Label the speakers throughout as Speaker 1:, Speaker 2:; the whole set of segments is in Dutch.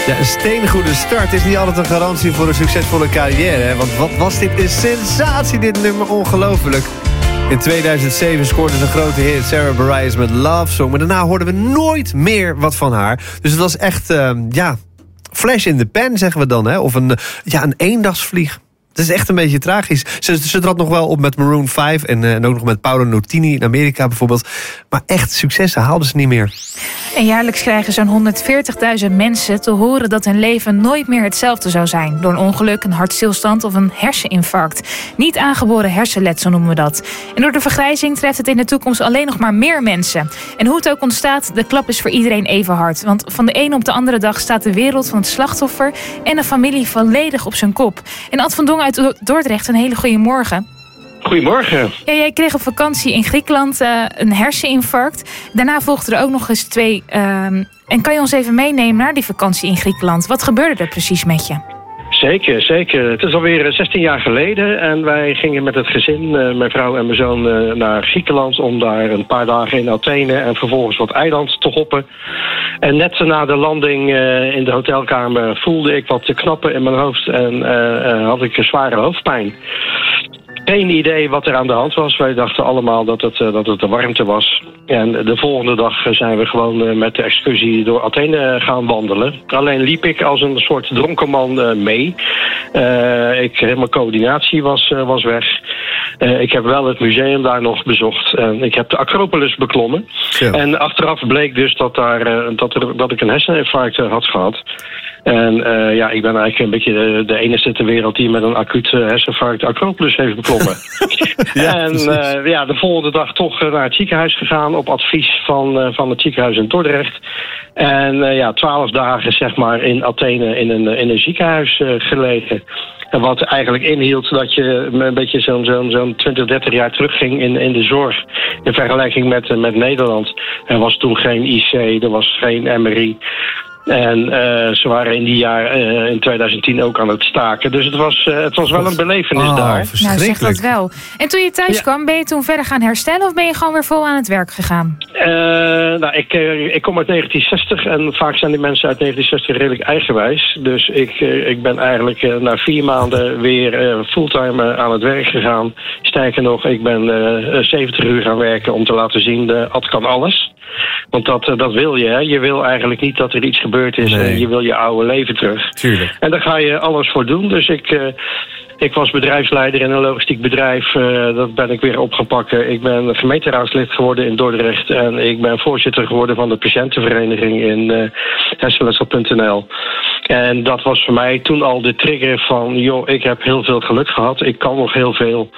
Speaker 1: Ja, een steengoede start is niet altijd een garantie voor een succesvolle carrière. Hè? Want wat was dit een sensatie, dit nummer, ongelooflijk. In 2007 scoorde ze een grote hit, Sarah Bareilles met Love Song. Maar daarna hoorden we nooit meer wat van haar. Dus het was echt, flash in the pan, zeggen we dan. Hè? Of een eendagsvlieg. Het is echt een beetje tragisch. Ze trad nog wel op met Maroon 5 en ook nog met Paolo Nutini in Amerika bijvoorbeeld. Maar echt successen haalden ze niet meer.
Speaker 2: En jaarlijks krijgen zo'n 140.000 mensen te horen dat hun leven nooit meer hetzelfde zou zijn. Door een ongeluk, een hartstilstand of een herseninfarct. Niet aangeboren hersenletsel noemen we dat. En door de vergrijzing treft het in de toekomst alleen nog maar meer mensen. En hoe het ook ontstaat, de klap is voor iedereen even hard. Want van de ene op de andere dag staat de wereld van het slachtoffer en de familie volledig op zijn kop. En Ad van Dongen uit Dordrecht, een hele goede morgen.
Speaker 3: Goedemorgen.
Speaker 2: Ja, jij kreeg op vakantie in Griekenland een herseninfarct. Daarna volgden er ook nog eens 2. En kan je ons even meenemen naar die vakantie in Griekenland? Wat gebeurde er precies met je?
Speaker 3: Zeker. Het is alweer 16 jaar geleden en wij gingen met het gezin, mijn vrouw en mijn zoon, naar Griekenland om daar een paar dagen in Athene en vervolgens wat eiland te hoppen. En net na de landing in de hotelkamer voelde ik wat te knappen in mijn hoofd en had ik een zware hoofdpijn. Geen idee wat er aan de hand was. Wij dachten allemaal dat het de warmte was. En de volgende dag zijn we gewoon met de excursie door Athene gaan wandelen. Alleen liep ik als een soort dronken man mee. Mijn coördinatie was weg. Ik heb wel het museum daar nog bezocht. Ik heb de Acropolis beklommen. Ja. En achteraf bleek dus dat ik een herseninfarct had gehad. En ik ben eigenlijk een beetje de enige ter wereld die met een acuut herseninfarct de Acropolis heeft beklommen. De volgende dag toch naar het ziekenhuis gegaan op advies van het ziekenhuis in Dordrecht. En 12 dagen zeg maar in Athene in een ziekenhuis gelegen. En wat eigenlijk inhield dat je een beetje zo'n 20, 30 jaar terugging in de zorg. In vergelijking met Nederland. Er was toen geen IC, er was geen MRI. En ze waren in die jaar, in 2010 ook aan het staken. Dus het was wel een belevenis daar.
Speaker 2: Nou, zeg dat wel. En toen je thuis kwam, ben je toen verder gaan herstellen of ben je gewoon weer vol aan het werk gegaan?
Speaker 3: Ik kom uit 1960 en vaak zijn die mensen uit 1960 redelijk eigenwijs. Dus ik ben eigenlijk na 4 maanden weer fulltime aan het werk gegaan. Sterker nog, ik ben 70 uur gaan werken om te laten zien, Ad kan alles. Want dat wil je, hè. Je wil eigenlijk niet dat er iets gebeurd is. Nee. Je wil je oude leven terug.
Speaker 1: Tuurlijk.
Speaker 3: En daar ga je alles voor doen. Dus ik was bedrijfsleider in een logistiek bedrijf. Dat ben ik weer opgepakt. Ik ben gemeenteraadslid geworden in Dordrecht. En ik ben voorzitter geworden van de patiëntenvereniging in hersenletsel.nl. En dat was voor mij toen al de trigger van, ik heb heel veel geluk gehad. Ik kan nog heel veel.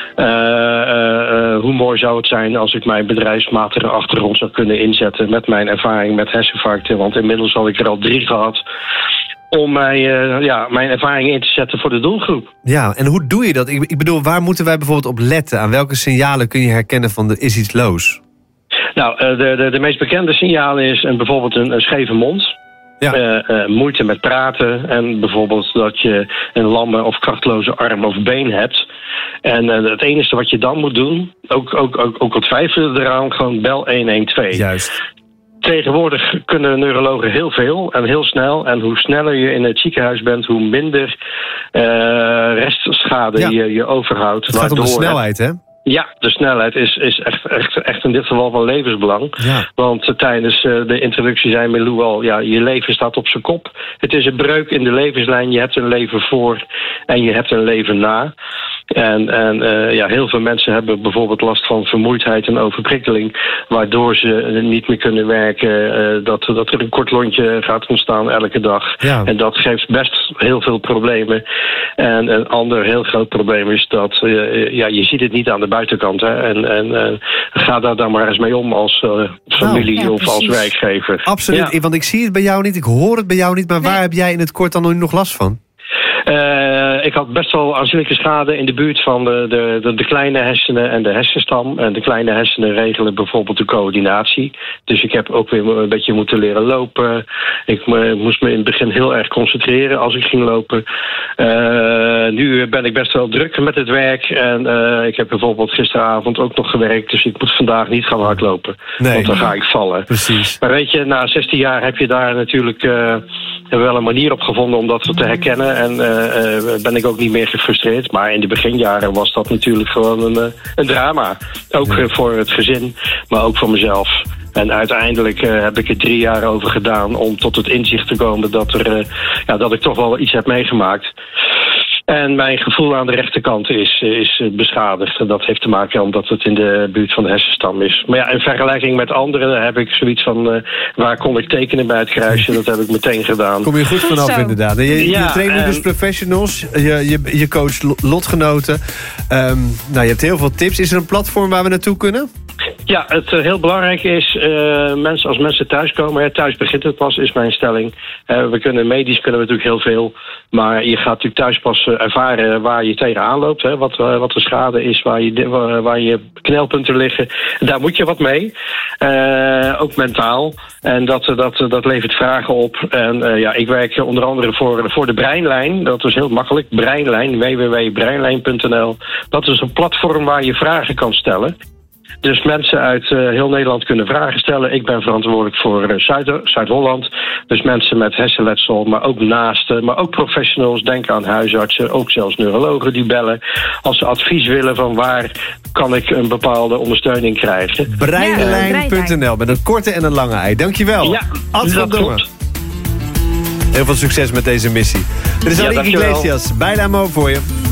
Speaker 3: Hoe mooi zou het zijn als ik mijn bedrijfsmatige achtergrond zou kunnen inzetten met mijn ervaring met herseninfarcten. Want inmiddels had ik er al 3 gehad. Om mijn ervaring in te zetten voor de doelgroep.
Speaker 1: Ja, en hoe doe je dat? Ik bedoel, waar moeten wij bijvoorbeeld op letten? Aan welke signalen kun je herkennen van er is iets los?
Speaker 3: Nou, de meest bekende signalen is bijvoorbeeld een scheve mond. Ja. Moeite met praten en bijvoorbeeld dat je een lamme of krachtloze arm of been hebt. En het enige wat je dan moet doen, ook het twijfelen eraan, gewoon bel 112.
Speaker 1: Juist.
Speaker 3: Tegenwoordig kunnen neurologen heel veel en heel snel. En hoe sneller je in het ziekenhuis bent, hoe minder restschade je overhoudt.
Speaker 1: Het gaat om de snelheid, hè?
Speaker 3: Ja, de snelheid is echt in dit geval van levensbelang. Ja. Want tijdens de introductie zei Milou al, je leven staat op zijn kop. Het is een breuk in de levenslijn. Je hebt een leven voor en je hebt een leven na. En heel veel mensen hebben bijvoorbeeld last van vermoeidheid en overprikkeling, waardoor ze niet meer kunnen werken, dat er een kort lontje gaat ontstaan elke dag. Ja. En dat geeft best heel veel problemen. En een ander heel groot probleem is dat je ziet het niet aan de buitenkant. Hè? En ga daar dan maar eens mee om als familie of als werkgever.
Speaker 1: Absoluut, want ik zie het bij jou niet, ik hoor het bij jou niet, maar waar heb jij in het kort dan nog last van?
Speaker 3: Ik had best wel aanzienlijke schade in de buurt van de kleine hersenen en de hersenstam. En de kleine hersenen regelen bijvoorbeeld de coördinatie. Dus ik heb ook weer een beetje moeten leren lopen. Ik moest me in het begin heel erg concentreren als ik ging lopen. Nu ben ik best wel druk met het werk. En ik heb bijvoorbeeld gisteravond ook nog gewerkt. Dus ik moet vandaag niet gaan hardlopen. Nee, want dan ga ik vallen.
Speaker 1: Precies.
Speaker 3: Maar weet je, na 16 jaar heb je daar natuurlijk hebben we wel een manier op gevonden om dat te herkennen. En ben ik ook niet meer gefrustreerd. Maar in de beginjaren was dat natuurlijk gewoon een drama. Ook voor het gezin, maar ook voor mezelf. En uiteindelijk heb ik er 3 jaar over gedaan om tot het inzicht te komen dat ik toch wel iets heb meegemaakt. En mijn gevoel aan de rechterkant is beschadigd. En dat heeft te maken omdat het in de buurt van de hersenstam is. Maar ja, in vergelijking met anderen heb ik zoiets van... waar kon ik tekenen bij het kruisje? Dat heb ik meteen gedaan.
Speaker 1: Kom je goed vanaf,
Speaker 2: Zo.
Speaker 1: inderdaad. Je traint nu dus professionals. Je coacht lotgenoten. Je hebt heel veel tips. Is er een platform waar we naartoe kunnen?
Speaker 3: Ja, het heel belangrijk is, als mensen thuiskomen, thuis begint het pas, is mijn stelling. Medisch kunnen we natuurlijk heel veel, maar je gaat natuurlijk thuis pas ervaren waar je tegenaan loopt, wat de schade is, waar je knelpunten liggen. Daar moet je wat mee, ook mentaal. En dat levert vragen op. En ik werk onder andere voor de Breinlijn. Dat is heel makkelijk, Breinlijn, www.breinlijn.nl. Dat is een platform waar je vragen kan stellen. Dus mensen uit heel Nederland kunnen vragen stellen. Ik ben verantwoordelijk voor Zuid-Holland. Dus mensen met hersenletsel, maar ook naasten. Maar ook professionals, denk aan huisartsen. Ook zelfs neurologen die bellen. Als ze advies willen van waar kan ik een bepaalde ondersteuning krijgen.
Speaker 1: Breinlijn.nl met een korte en een lange ei. Dankjewel.
Speaker 3: Ja, dat klopt.
Speaker 1: Heel veel succes met deze missie. Er is Aliek Iglesias. Bijna voor je.